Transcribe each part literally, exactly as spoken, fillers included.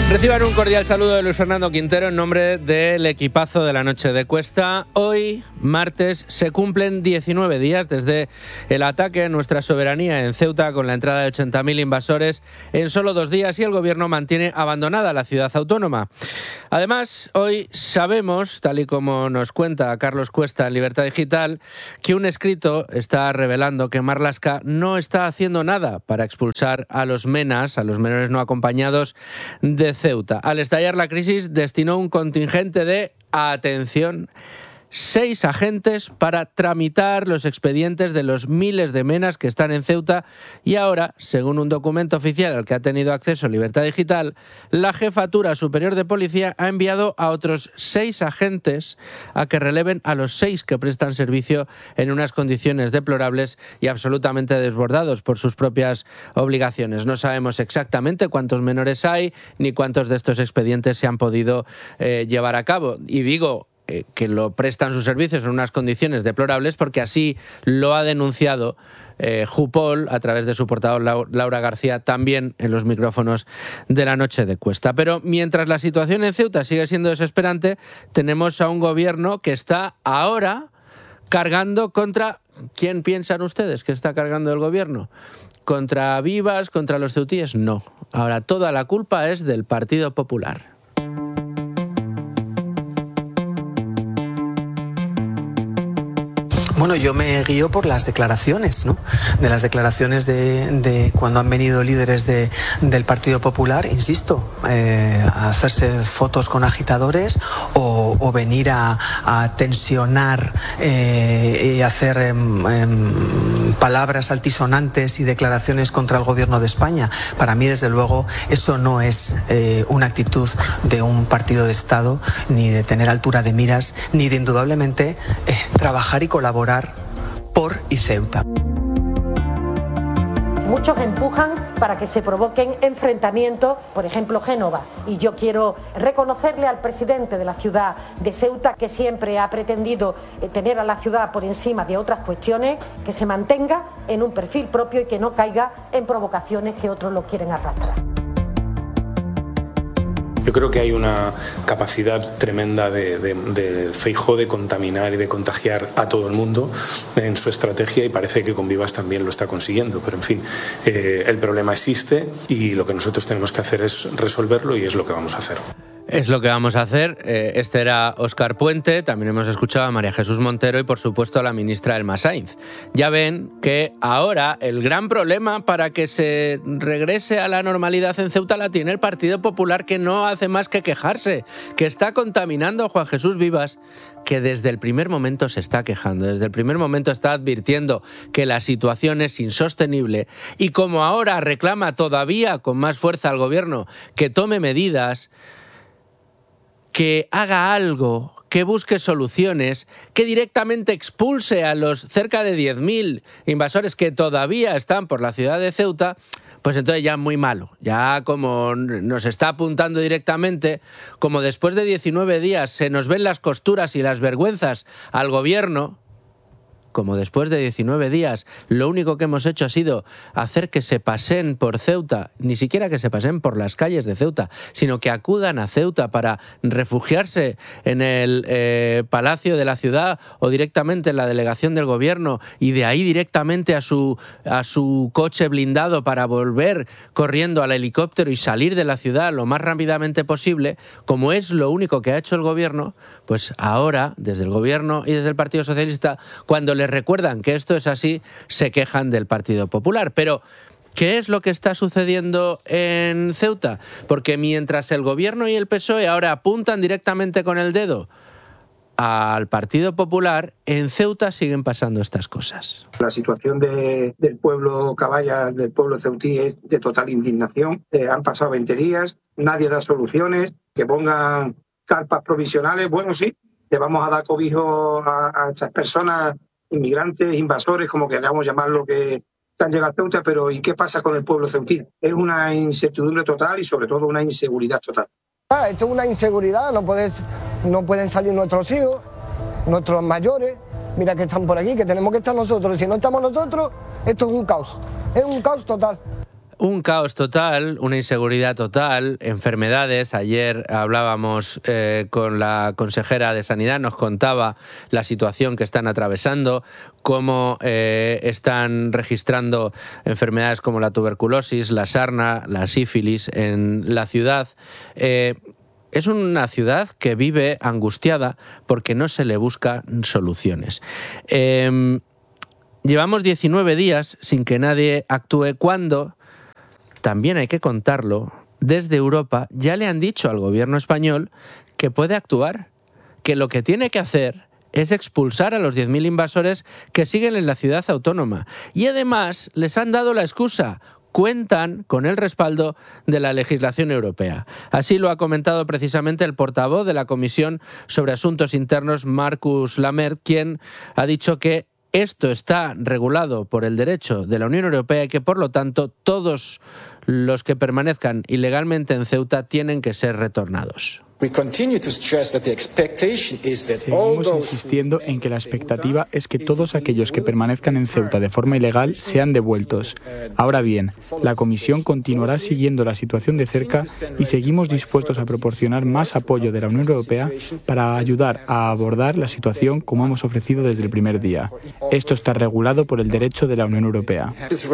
Reciban un cordial saludo de Luis Fernando Quintero en nombre del equipazo de la noche de Cuesta. Hoy, martes, se cumplen diecinueve días desde el ataque a nuestra soberanía en Ceuta con la entrada de ochenta mil invasores en solo dos días y el gobierno mantiene abandonada la ciudad autónoma. Además, hoy sabemos, tal y como nos cuenta Carlos Cuesta en Libertad Digital, que un escrito está revelando que Marlaska no está haciendo nada para expulsar a los menas, a los menores no acompañados de Ceuta. Al estallar la crisis, destinó un contingente de, atención, seis agentes para tramitar los expedientes de los miles de menas que están en Ceuta y ahora, según un documento oficial al que ha tenido acceso Libertad Digital, la Jefatura Superior de Policía ha enviado a otros seis agentes a que releven a los seis que prestan servicio en unas condiciones deplorables y absolutamente desbordados por sus propias obligaciones. No sabemos exactamente cuántos menores hay ni cuántos de estos expedientes se han podido eh, llevar a cabo. Y digo que lo prestan sus servicios en unas condiciones deplorables porque así lo ha denunciado eh, Jupol a través de su portavoz Laura García también en los micrófonos de la noche de Cuesta. Pero mientras la situación en Ceuta sigue siendo desesperante, tenemos a un gobierno que está ahora cargando contra... ¿Quién piensan ustedes que está cargando el gobierno? ¿Contra Vivas? ¿Contra los ceutíes? No. Ahora toda la culpa es del Partido Popular. Bueno, yo me guío por las declaraciones, ¿no? De las declaraciones de, de cuando han venido líderes de, del Partido Popular, insisto, eh, a hacerse fotos con agitadores o, o venir a, a tensionar eh, y hacer eh, eh, palabras altisonantes y declaraciones contra el gobierno de España. Para mí, desde luego, eso no es eh, una actitud de un partido de Estado, ni de tener altura de miras, ni de indudablemente eh, trabajar y colaborar por y Ceuta. Muchos empujan para que se provoquen enfrentamientos, por ejemplo Génova, y yo quiero reconocerle al presidente de la ciudad de Ceuta, que siempre ha pretendido tener a la ciudad por encima de otras cuestiones, que se mantenga en un perfil propio y que no caiga en provocaciones que otros lo quieren arrastrar. Yo creo que hay una capacidad tremenda de, de, de Feijóo de contaminar y de contagiar a todo el mundo en su estrategia y parece que con Vivas también lo está consiguiendo. Pero en fin, eh, el problema existe y lo que nosotros tenemos que hacer es resolverlo y es lo que vamos a hacer. Es lo que vamos a hacer. Este era Óscar Puente, también hemos escuchado a María Jesús Montero y por supuesto a la ministra Elma Sainz. Ya ven que ahora el gran problema para que se regrese a la normalidad en Ceuta la tiene el Partido Popular, que no hace más que quejarse, que está contaminando a Juan Jesús Vivas, que desde el primer momento se está quejando, desde el primer momento está advirtiendo que la situación es insostenible y como ahora reclama todavía con más fuerza al gobierno que tome medidas, que haga algo, que busque soluciones, que directamente expulse a los cerca de diez mil invasores que todavía están por la ciudad de Ceuta, pues entonces ya muy malo. Ya como nos está apuntando directamente, como después de diecinueve días se nos ven las costuras y las vergüenzas al gobierno, como después de diecinueve días lo único que hemos hecho ha sido hacer que se paseen por Ceuta, ni siquiera que se paseen por las calles de Ceuta, sino que acudan a Ceuta para refugiarse en el eh, Palacio de la Ciudad o directamente en la delegación del gobierno y de ahí directamente a su, a su coche blindado para volver corriendo al helicóptero y salir de la ciudad lo más rápidamente posible, como es lo único que ha hecho el gobierno, pues ahora, desde el gobierno y desde el Partido Socialista, cuando le recuerdan que esto es así, se quejan del Partido Popular. Pero, ¿qué es lo que está sucediendo en Ceuta? Porque mientras el gobierno y el P S O E ahora apuntan directamente con el dedo al Partido Popular, en Ceuta siguen pasando estas cosas. La situación de, del pueblo caballa, del pueblo ceutí, es de total indignación. Eh, han pasado veinte días, nadie da soluciones, que pongan carpas provisionales. Bueno, sí, le vamos a dar cobijo a, a estas personas, inmigrantes, invasores, como queramos llamarlo, que han llegado a Ceuta, pero ¿y qué pasa con el pueblo ceutí? Es una incertidumbre total y sobre todo una inseguridad total. Ah, esto es una inseguridad, no, puedes, no pueden salir nuestros hijos, nuestros mayores, mira que están por aquí, que tenemos que estar nosotros, y si no estamos nosotros, esto es un caos, es un caos total. Un caos total, una inseguridad total, enfermedades. Ayer hablábamos eh, con la consejera de Sanidad, nos contaba la situación que están atravesando, cómo eh, están registrando enfermedades como la tuberculosis, la sarna, la sífilis en la ciudad. Eh, es una ciudad que vive angustiada porque no se le buscan soluciones. Eh, llevamos diecinueve días sin que nadie actúe cuando... También hay que contarlo, desde Europa ya le han dicho al gobierno español que puede actuar, que lo que tiene que hacer es expulsar a los diez mil invasores que siguen en la ciudad autónoma. Y además les han dado la excusa, cuentan con el respaldo de la legislación europea. Así lo ha comentado precisamente el portavoz de la Comisión sobre Asuntos Internos, Marcus Lammert, quien ha dicho que esto está regulado por el derecho de la Unión Europea y que, por lo tanto, todos los que permanezcan ilegalmente en Ceuta tienen que ser retornados. Seguimos insistiendo en que la expectativa es que todos aquellos que permanezcan en Ceuta de forma ilegal sean devueltos. Ahora bien, la Comisión continuará siguiendo la situación de cerca y seguimos dispuestos a proporcionar más apoyo de la Unión Europea para ayudar a abordar la situación como hemos ofrecido desde el primer día. Esto está regulado por el derecho de la Unión Europea.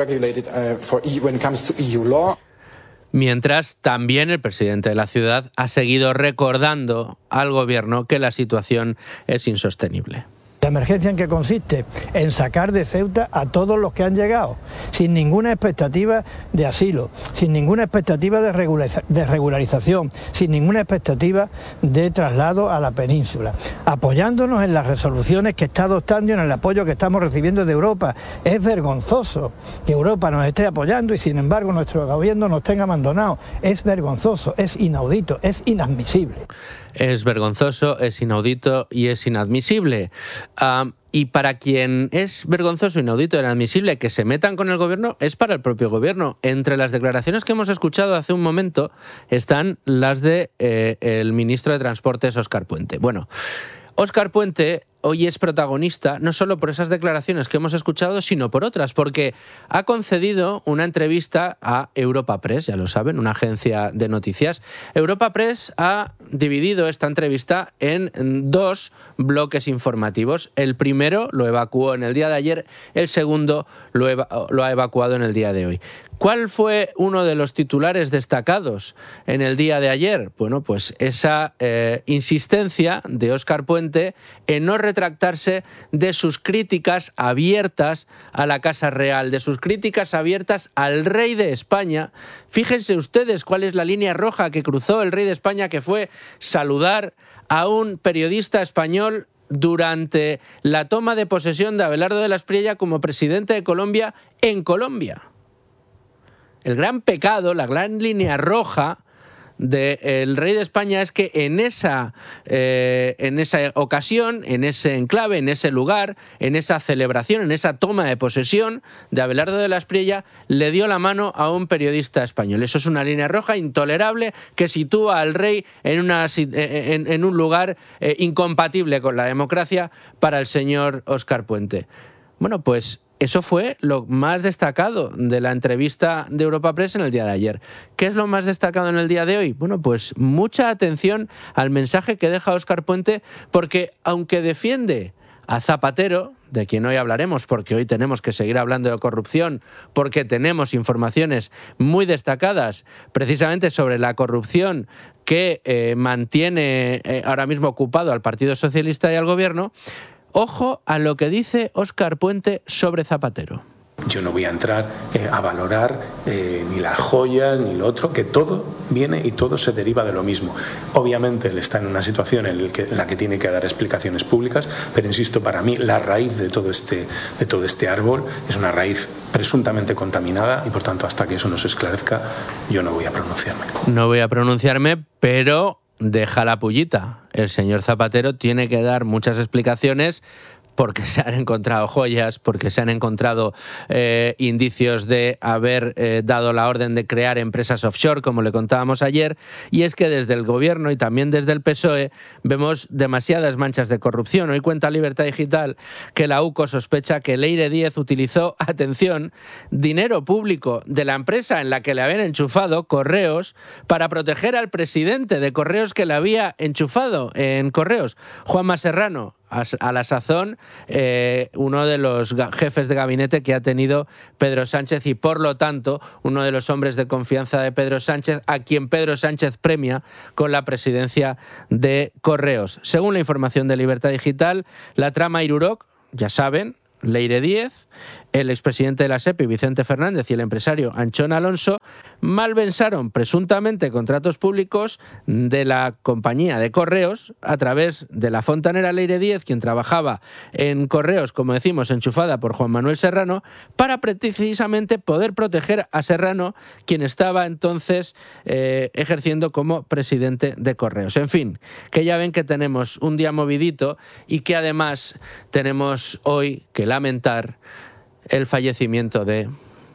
Mientras, también el presidente de la ciudad ha seguido recordando al gobierno que la situación es insostenible. La emergencia en que consiste en sacar de Ceuta a todos los que han llegado, sin ninguna expectativa de asilo, sin ninguna expectativa de, regulariza de regularización, sin ninguna expectativa de traslado a la península, apoyándonos en las resoluciones que está adoptando y en el apoyo que estamos recibiendo de Europa. Es vergonzoso que Europa nos esté apoyando y sin embargo nuestro gobierno nos tenga abandonados. Es vergonzoso, es inaudito, es inadmisible. Es vergonzoso, es inaudito y es inadmisible. Uh, y para quien es vergonzoso, inaudito e inadmisible que se metan con el gobierno, es para el propio gobierno. Entre las declaraciones que hemos escuchado hace un momento están las de eh, el ministro de Transportes, Óscar Puente. Bueno, Óscar Puente hoy es protagonista no solo por esas declaraciones que hemos escuchado, sino por otras, porque ha concedido una entrevista a Europa Press, ya lo saben, una agencia de noticias. Europa Press ha dividido esta entrevista en dos bloques informativos. El primero lo evacuó en el día de ayer, el segundo lo, eva- lo ha evacuado en el día de hoy. ¿Cuál fue uno de los titulares destacados en el día de ayer? Bueno, pues esa eh, insistencia de Óscar Puente en no retractarse de sus críticas abiertas a la Casa Real, de sus críticas abiertas al rey de España. Fíjense ustedes cuál es la línea roja que cruzó el rey de España, que fue saludar a un periodista español durante la toma de posesión de Abelardo de la Espriella como presidente de Colombia en Colombia. El gran pecado, la gran línea roja del rey de España es que en esa, eh, en esa ocasión, en ese enclave, en ese lugar, en esa celebración, en esa toma de posesión de Abelardo de la Espriella, le dio la mano a un periodista español. Eso es una línea roja intolerable que sitúa al rey en, una, en, en un lugar eh, incompatible con la democracia para el señor Óscar Puente. Bueno, pues eso fue lo más destacado de la entrevista de Europa Press en el día de ayer. ¿Qué es lo más destacado en el día de hoy? Bueno, pues mucha atención al mensaje que deja Óscar Puente, porque aunque defiende a Zapatero, de quien hoy hablaremos, porque hoy tenemos que seguir hablando de corrupción, porque tenemos informaciones muy destacadas precisamente sobre la corrupción que eh, mantiene eh, ahora mismo ocupado al Partido Socialista y al Gobierno. Ojo a lo que dice Óscar Puente sobre Zapatero. Yo no voy a entrar eh, a valorar eh, ni las joyas ni lo otro, que todo viene y todo se deriva de lo mismo. Obviamente él está en una situación en, el que, en la que tiene que dar explicaciones públicas, pero insisto, para mí la raíz de todo este, de todo este árbol es una raíz presuntamente contaminada y por tanto hasta que eso no se esclarezca yo no voy a pronunciarme. No voy a pronunciarme, pero deja la pullita. El señor Zapatero tiene que dar muchas explicaciones porque se han encontrado joyas, porque se han encontrado eh, indicios de haber eh, dado la orden de crear empresas offshore, como le contábamos ayer, y es que desde el Gobierno y también desde el P S O E vemos demasiadas manchas de corrupción. Hoy cuenta Libertad Digital que la U C O sospecha que Leire Díez utilizó, atención, dinero público de la empresa en la que le habían enchufado, Correos, para proteger al presidente de Correos que le había enchufado en Correos, Juanma Serrano. A la sazón, eh, uno de los jefes de gabinete que ha tenido Pedro Sánchez y, por lo tanto, uno de los hombres de confianza de Pedro Sánchez, a quien Pedro Sánchez premia con la presidencia de Correos. Según la información de Libertad Digital, la trama Iruroc, ya saben, Leire Díez, el expresidente de la SEPI, Vicente Fernández, y el empresario Anchón Alonso malversaron presuntamente contratos públicos de la compañía de Correos a través de la fontanera Leire Díez, quien trabajaba en Correos, como decimos, enchufada por Juan Manuel Serrano, para precisamente poder proteger a Serrano, quien estaba entonces eh, ejerciendo como presidente de Correos. En fin, que ya ven que tenemos un día movidito y que además tenemos hoy que lamentar el fallecimiento de...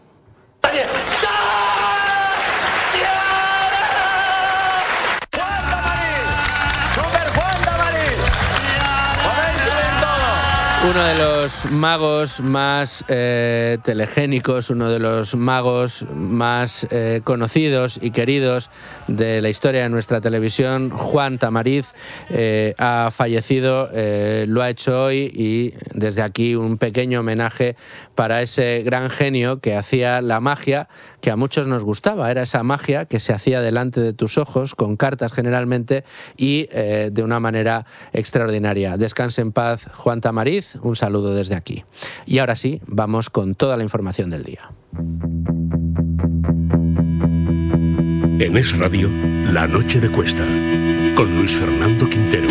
Uno de los magos más eh, telegénicos, uno de los magos más eh, conocidos y queridos de la historia de nuestra televisión, Juan Tamariz, eh, ha fallecido, eh, lo ha hecho hoy, y desde aquí un pequeño homenaje para ese gran genio que hacía la magia que a muchos nos gustaba. Era esa magia que se hacía delante de tus ojos, con cartas generalmente, y eh, de una manera extraordinaria. Descanse en paz, Juan Tamariz. Un saludo desde aquí. Y ahora sí, vamos con toda la información del día. En Es Radio, La Noche de Cuesta, con Luis Fernando Quintero.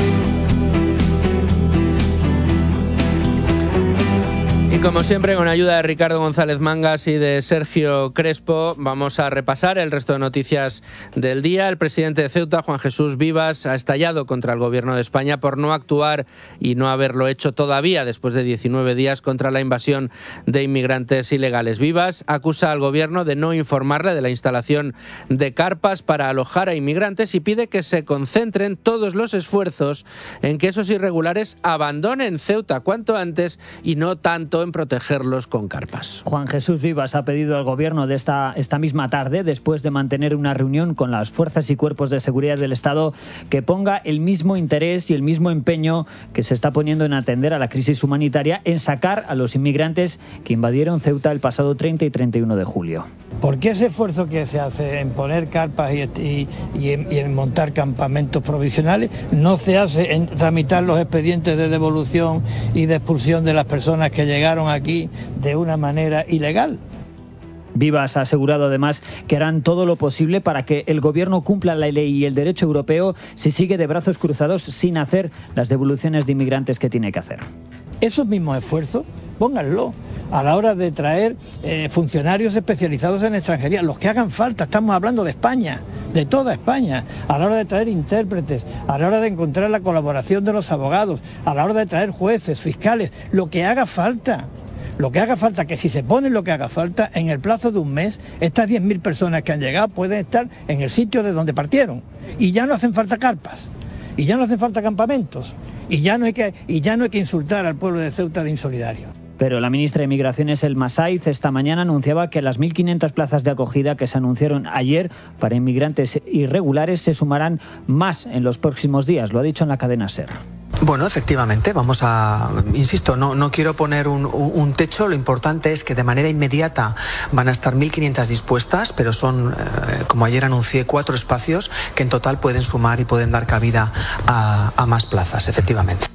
Y como siempre, con ayuda de Ricardo González Mangas y de Sergio Crespo, vamos a repasar el resto de noticias del día. El presidente de Ceuta, Juan Jesús Vivas, ha estallado contra el Gobierno de España por no actuar y no haberlo hecho todavía después de diecinueve días contra la invasión de inmigrantes ilegales. Vivas acusa al Gobierno de no informarle de la instalación de carpas para alojar a inmigrantes y pide que se concentren todos los esfuerzos en que esos irregulares abandonen Ceuta cuanto antes y no tanto en protegerlos con carpas. Juan Jesús Vivas ha pedido al Gobierno de esta, esta misma tarde, después de mantener una reunión con las fuerzas y cuerpos de seguridad del Estado, que ponga el mismo interés y el mismo empeño que se está poniendo en atender a la crisis humanitaria, en sacar a los inmigrantes que invadieron Ceuta el pasado treinta y treinta y uno de julio. ¿Por qué ese esfuerzo que se hace en poner carpas y, y, y, en, y en montar campamentos provisionales no se hace en tramitar los expedientes de devolución y de expulsión de las personas que llegaron aquí de una manera ilegal? Vivas ha asegurado además que harán todo lo posible para que el Gobierno cumpla la ley y el derecho europeo si sigue de brazos cruzados sin hacer las devoluciones de inmigrantes que tiene que hacer. Esos mismos esfuerzos, pónganlo a la hora de traer eh, funcionarios especializados en extranjería, los que hagan falta. Estamos hablando de España, de toda España, a la hora de traer intérpretes, a la hora de encontrar la colaboración de los abogados, a la hora de traer jueces, fiscales, lo que haga falta. Lo que haga falta, que si se pone lo que haga falta, en el plazo de un mes, estas diez mil personas que han llegado pueden estar en el sitio de donde partieron. Y ya no hacen falta carpas, y ya no hacen falta campamentos, y ya no hay que, y ya no hay que insultar al pueblo de Ceuta de insolidario. Pero la ministra de Migraciones, Elma Saiz, esta mañana anunciaba que las mil quinientas plazas de acogida que se anunciaron ayer para inmigrantes irregulares se sumarán más en los próximos días. Lo ha dicho en la cadena SER. Bueno, efectivamente, vamos a, insisto, no, no quiero poner un, un techo, lo importante es que de manera inmediata van a estar mil quinientas dispuestas, pero son, eh, como ayer anuncié, cuatro espacios que en total pueden sumar y pueden dar cabida a, a más plazas, efectivamente.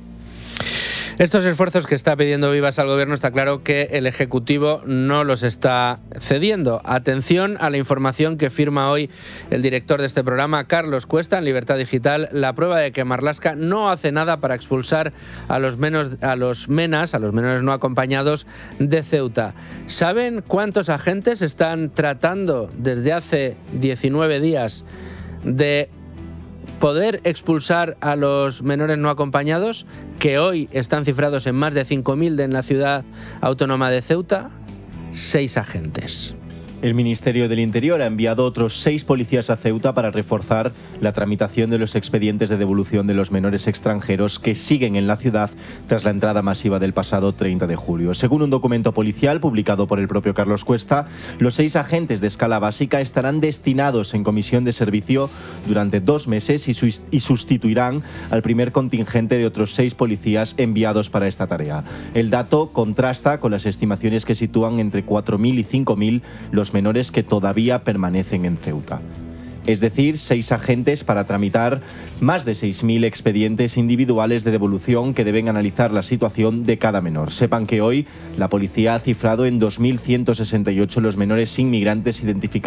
Estos esfuerzos que está pidiendo Vivas al Gobierno, está claro que el Ejecutivo no los está cediendo. Atención a la información que firma hoy el director de este programa, Carlos Cuesta, en Libertad Digital, la prueba de que Marlaska no hace nada para expulsar a los, menos, a los menas, a los menores no acompañados de Ceuta. ¿Saben cuántos agentes están tratando desde hace diecinueve días de poder expulsar a los menores no acompañados, que hoy están cifrados en más de cinco mil en la ciudad autónoma de Ceuta, seis agentes. El Ministerio del Interior ha enviado otros seis policías a Ceuta para reforzar la tramitación de los expedientes de devolución de los menores extranjeros que siguen en la ciudad tras la entrada masiva del pasado treinta de julio. Según un documento policial publicado por el propio Carlos Cuesta, los seis agentes de escala básica estarán destinados en comisión de servicio durante dos meses y, su- y sustituirán al primer contingente de otros seis policías enviados para esta tarea. El dato contrasta con las estimaciones que sitúan entre cuatro mil y cinco mil los menores que todavía permanecen en Ceuta. Es decir, seis agentes para tramitar más de seis mil expedientes individuales de devolución que deben analizar la situación de cada menor. Sepan que hoy la policía ha cifrado en dos mil ciento sesenta y ocho los menores inmigrantes identificados